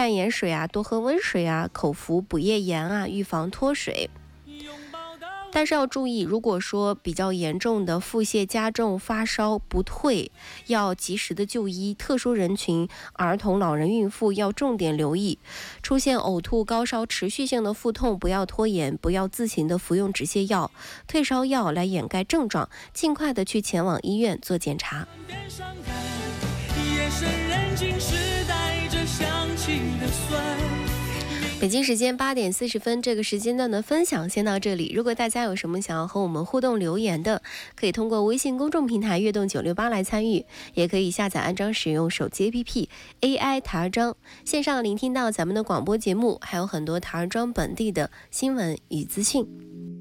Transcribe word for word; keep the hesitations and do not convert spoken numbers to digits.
淡盐水啊，多喝温水啊，口服补液盐啊，预防脱水。但是要注意，如果说比较严重的腹泻加重、发烧不退，要及时的就医。特殊人群、儿童、老人、孕妇要重点留意。出现呕吐、高烧、持续性的腹痛，不要拖延，不要自行的服用止泻药、退烧药来掩盖症状，尽快的去前往医院做检查。北京时间八点四十分，这个时间段的分享先到这里。如果大家有什么想要和我们互动留言的，可以通过微信公众平台悦动九六八来参与，也可以下载安装使用手机 A P P A I 台儿庄，线上聆听到咱们的广播节目，还有很多台儿庄本地的新闻与资讯。